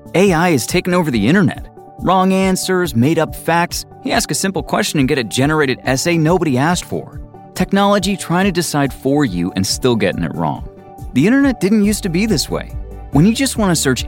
AI has taken over the internet. Wrong answers, made-up facts. You ask a simple question and get a generated essay nobody asked for. Technology trying to decide for you and still getting it wrong. The internet didn't used to be this way. When you just want to search